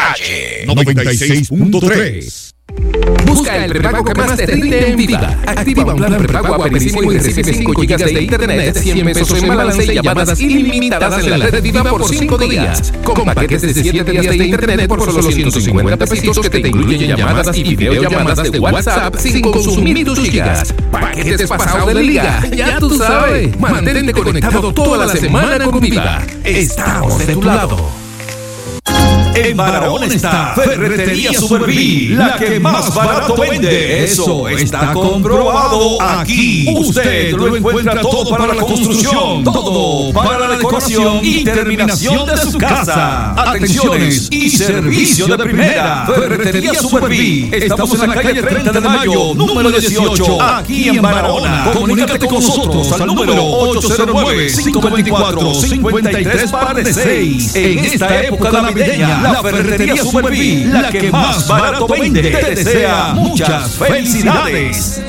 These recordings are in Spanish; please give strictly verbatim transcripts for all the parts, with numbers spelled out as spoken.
calle. noventa y seis punto tres. Busca el prepago que más te rinde en Viva. Activa un plan prepago aperísimo y recibe cinco gigas de internet, cien pesos en balance y llamadas ilimitadas en la red Viva por cinco días. Con paquetes de siete días de internet por solo ciento cincuenta pesitos que te incluyen llamadas y videollamadas de WhatsApp sin consumir tus gigas. Paquetes pasados de liga, ya tú sabes. Mantente conectado toda la semana con Viva. Estamos de tu lado. En Barahona está Ferretería Superví, la que más barato vende. Eso está comprobado. Aquí usted lo encuentra todo para la construcción, todo para la decoración y terminación de su casa. Atenciones y servicio de primera. Ferretería Superví. Estamos en la calle treinta de mayo, número dieciocho, aquí en Barahona. Comunícate con nosotros al número ocho cero nueve, cinco dos cuatro, cinco tres seis. En esta época navideña, la Ferretería Superví, la que más barato vende, te desea muchas felicidades.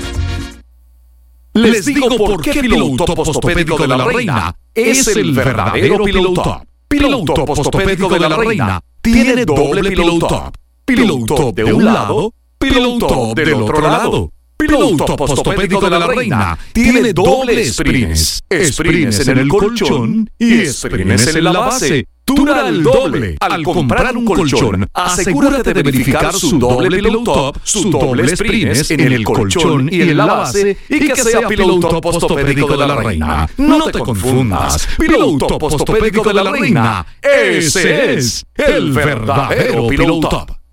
Les digo por qué Pillow Top Postopédico de la Reina es el verdadero Pillow Top. Pillow Top Postopédico de la Reina tiene doble Pillow Top. Pillow Top de un lado, Pillow Top del otro lado. Pillow Top Postopédico de la Reina tiene doble springs. Springs en el colchón y springs en la base. Dura el doble. Al comprar un colchón, asegúrate de verificar su doble Pillow Top, su doble springs en el colchón y en la base, y que sea Pillow Top Postopédico de la Reina. No te confundas. Pillow Top Postopédico de la Reina, ese es el verdadero Pillow Top.